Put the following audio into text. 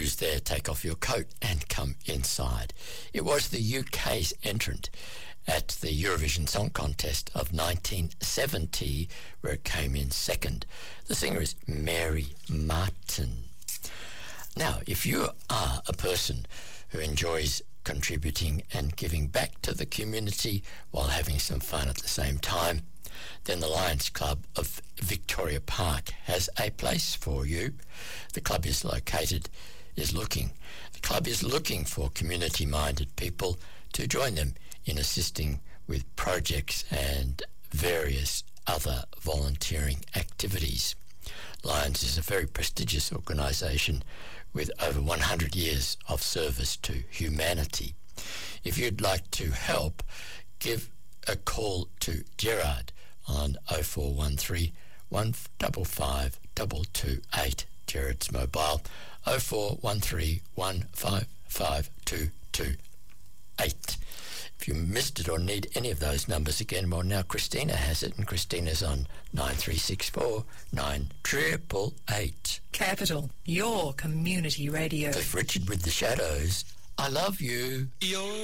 who's there, take off your coat and come inside. It was the UK's entrant at the Eurovision Song Contest of 1970, where it came in second. The singer is Mary Martin. Now, if you are a person who enjoys contributing and giving back to the community while having some fun at the same time, then the Lions Club of Victoria Park has a place for you. The club is looking for community-minded people to join them in assisting with projects and various other volunteering activities. Lions is a very prestigious organisation with over 100 years of service to humanity. If you'd like to help, give a call to Gerard on 0413 155 228. Gerard's mobile 0413 155 228. If you missed it or need any of those numbers again, well, now Christina has it, and Christina's on 9364 9888. Capital, your community radio. Cliff Richard with the Shadows. I love you.